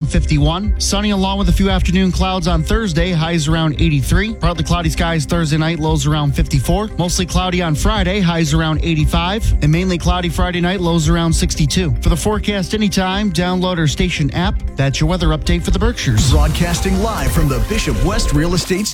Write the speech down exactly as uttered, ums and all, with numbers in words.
fifty-one. Sunny along with a few afternoon clouds on Thursday, highs around eighty-three. Partly cloudy skies Thursday night, lows around fifty-four. Mostly cloudy on Friday, highs around eighty-five. And mainly cloudy Friday night, lows around sixty-two. For the forecast anytime, download our station app. That's your weather update for the Berkshires. Broadcasting live from the Bishop West Real Estate